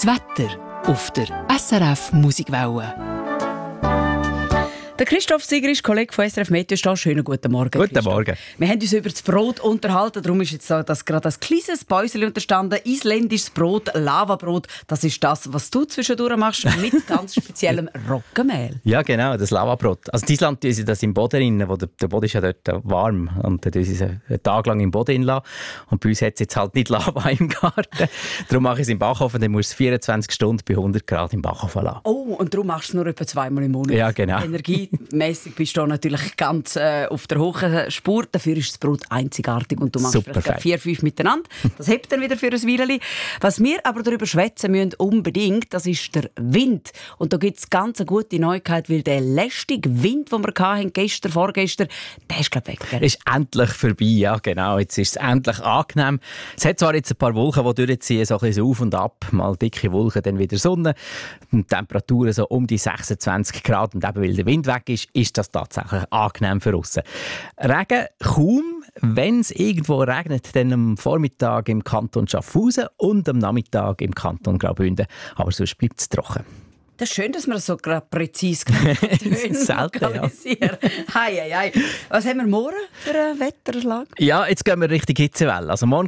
Das Wetter auf der SRF Musikwelle. Der Christoph Sieger ist Kollege von SRF Meteo da. Schönen guten Morgen. Guten Christoph. Morgen. Wir haben uns über das Brot unterhalten. Darum ist jetzt so, dass gerade ein kleines Päuschen unterstanden. Isländisches Brot, Lavabrot. Das ist das, was du zwischendurch machst, mit ganz speziellem Roggenmehl. Ja, genau, das Lavabrot. Also in Island tun sie das im Boden rein, wo der Boden ist ja dort warm. Und dann tun sie es einen Tag lang im Boden lassen. Und bei uns hat es jetzt halt nicht Lava im Garten. Darum mache ich es im Backofen. Dann musst du es 24 Stunden bei 100 Grad im Backofen lassen. Oh, und darum machst du es nur etwa 2-mal im Monat. Ja, genau. Energiemässig bist du natürlich ganz auf der hohen Spur. Dafür ist das Brot einzigartig und du machst Super vielleicht 4-5 miteinander. Das hebt dann wieder für ein Weilchen. Was wir aber darüber schwätzen müssen unbedingt, das ist der Wind. Und da gibt es ganz eine gute Neuigkeit, weil der lästige Wind, den wir hatten, gestern, vorgestern, der ist glaube ich weg. Gell? Ist endlich vorbei, ja genau. Jetzt ist es endlich angenehm. Es hat zwar jetzt ein paar Wolken, die durchziehen, so ein bisschen auf und ab. Mal dicke Wolken, dann wieder Sonne. Die Temperaturen so um die 26 Grad. Und eben, weil der Wind weg ist das tatsächlich angenehm für uns. Regen kaum. Wenn es irgendwo regnet, dann am Vormittag im Kanton Schaffhausen und am Nachmittag im Kanton Graubünden. Aber sonst bleibt es trocken. Das ist schön, dass wir das so gerade präzise lokalisieren. Hei. Was haben wir morgen für eine Wetterlage? Ja, jetzt gehen wir Richtung Hitzewelle. Also morgen